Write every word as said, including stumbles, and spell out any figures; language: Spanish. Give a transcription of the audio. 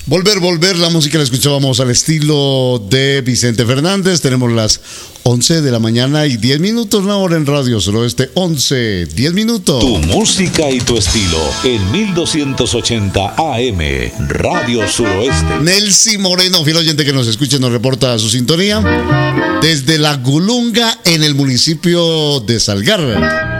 Volver, volver, la música la escuchábamos al estilo de Vicente Fernández. Tenemos las once de la mañana y diez minutos, la hora en Radio Suroeste, once, diez minutos. Tu música y tu estilo en mil doscientos ochenta A M, Radio Suroeste. Nelcy Moreno, fiel oyente que nos escucha, nos reporta su sintonía desde La Gulunga en el municipio de Salgar.